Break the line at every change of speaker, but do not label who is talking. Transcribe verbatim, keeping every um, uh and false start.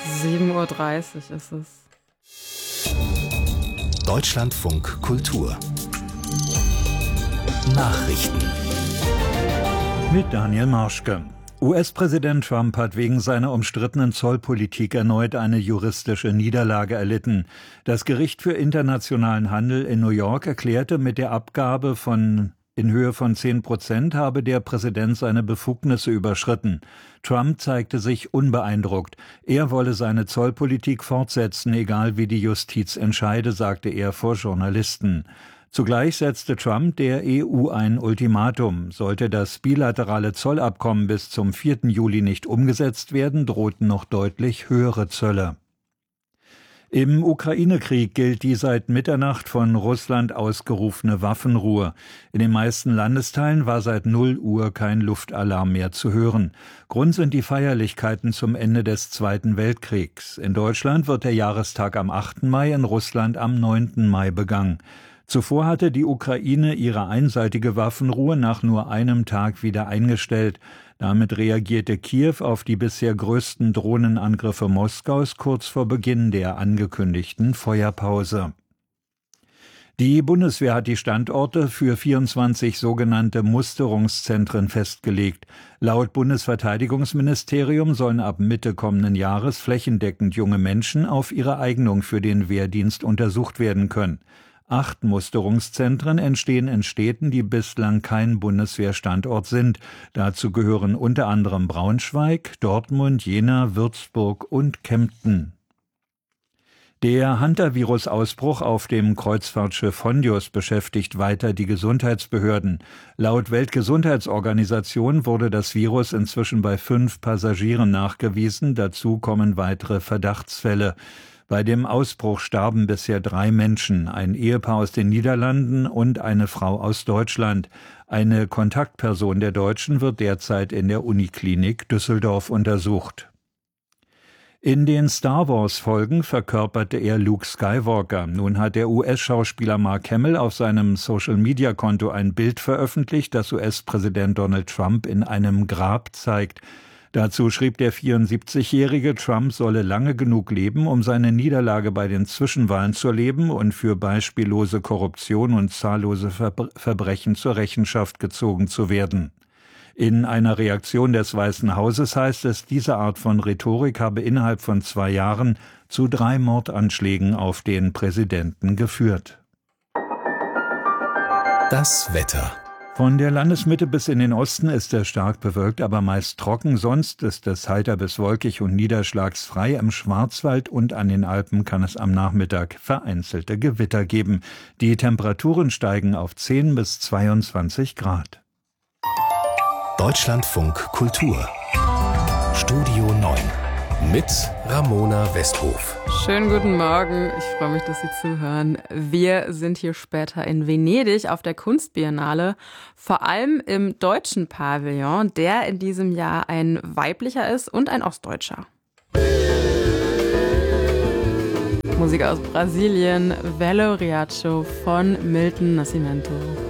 sieben Uhr dreißig ist es.
Deutschlandfunk Kultur Nachrichten
mit Daniel Marschke. U S-Präsident Trump hat wegen seiner umstrittenen Zollpolitik erneut eine juristische Niederlage erlitten. Das Gericht für internationalen Handel in New York erklärte, mit der Abgabe von in Höhe von zehn Prozent habe der Präsident seine Befugnisse überschritten. Trump zeigte sich unbeeindruckt. Er wolle seine Zollpolitik fortsetzen, egal wie die Justiz entscheide, sagte er vor Journalisten. Zugleich setzte Trump der E U ein Ultimatum. Sollte das bilaterale Zollabkommen bis zum vierten Juli nicht umgesetzt werden, drohten noch deutlich höhere Zölle. Im Ukraine-Krieg gilt die seit Mitternacht von Russland ausgerufene Waffenruhe. In den meisten Landesteilen war seit null Uhr kein Luftalarm mehr zu hören. Grund sind die Feierlichkeiten zum Ende des Zweiten Weltkriegs. In Deutschland wird der Jahrestag am achten Mai, in Russland am neunten Mai begangen. Zuvor hatte die Ukraine ihre einseitige Waffenruhe nach nur einem Tag wieder eingestellt. Damit reagierte Kiew auf die bisher größten Drohnenangriffe Moskaus kurz vor Beginn der angekündigten Feuerpause. Die Bundeswehr hat die Standorte für vierundzwanzig sogenannte Musterungszentren festgelegt. Laut Bundesverteidigungsministerium sollen ab Mitte kommenden Jahres flächendeckend junge Menschen auf ihre Eignung für den Wehrdienst untersucht werden können. Acht Musterungszentren entstehen in Städten, die bislang kein Bundeswehrstandort sind. Dazu gehören unter anderem Braunschweig, Dortmund, Jena, Würzburg und Kempten. Der Hantavirus-Ausbruch auf dem Kreuzfahrtschiff Hondius beschäftigt weiter die Gesundheitsbehörden. Laut Weltgesundheitsorganisation wurde das Virus inzwischen bei fünf Passagieren nachgewiesen. Dazu kommen weitere Verdachtsfälle. Bei dem Ausbruch starben bisher drei Menschen, ein Ehepaar aus den Niederlanden und eine Frau aus Deutschland. Eine Kontaktperson der Deutschen wird derzeit in der Uniklinik Düsseldorf untersucht. In den Star-Wars-Folgen verkörperte er Luke Skywalker. Nun hat der U S-Schauspieler Mark Hamill auf seinem Social-Media-Konto ein Bild veröffentlicht, das U S-Präsident Donald Trump in einem Grab zeigt. Dazu schrieb der vierundsiebzigjährige, Trump solle lange genug leben, um seine Niederlage bei den Zwischenwahlen zu erleben und für beispiellose Korruption und zahllose Verbre- Verbrechen zur Rechenschaft gezogen zu werden. In einer Reaktion des Weißen Hauses heißt es, diese Art von Rhetorik habe innerhalb von zwei Jahren zu drei Mordanschlägen auf den Präsidenten geführt.
Das Wetter.
Von der Landesmitte bis in den Osten ist es stark bewölkt, aber meist trocken. Sonst ist es heiter bis wolkig und niederschlagsfrei. Im Schwarzwald und an den Alpen kann es am Nachmittag vereinzelte Gewitter geben. Die Temperaturen steigen auf zehn bis zweiundzwanzig Grad.
Deutschlandfunk Kultur Studio neun mit Ramona Westhof.
Schönen guten Morgen, ich freue mich, dass Sie zuhören. Wir sind hier später in Venedig auf der Kunstbiennale, vor allem im deutschen Pavillon, der in diesem Jahr ein weiblicher ist und ein ostdeutscher. Musik aus Brasilien, Velho Riacho von Milton Nascimento.